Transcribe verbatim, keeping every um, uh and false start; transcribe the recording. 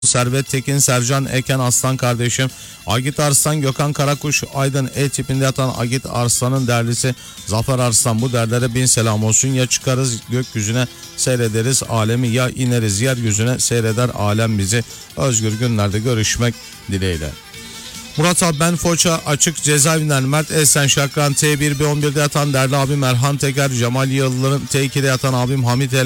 Servet Tekin, Sercan Eken Aslan kardeşim, Agit Arslan, Gökhan Karakuş, Aydın E tipinde yatan Agit Arslan'ın değerlisi Zafer Arslan, bu derlere bin selam olsun. Ya çıkarız gökyüzüne seyrederiz alemi, ya ineriz yeryüzüne seyreder alem bizi. Özgür günlerde görüşmek dileğiyle. Murat abi ben Foça Açık Cezaevinden, Mert Esen Şakran T bir B on birde yatan değerli abim Erhan Teker, Cemal Yıldırım T iki'de yatan abim Hamit El